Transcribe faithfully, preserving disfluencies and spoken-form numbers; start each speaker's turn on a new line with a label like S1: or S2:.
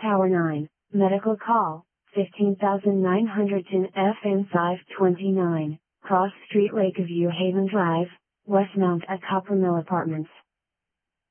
S1: Tower nine, medical call, fifteen thousand nine hundred ten F N five twenty-nine, Cross Street, Lakeview Haven Drive, Westmount at Coppermill Apartments.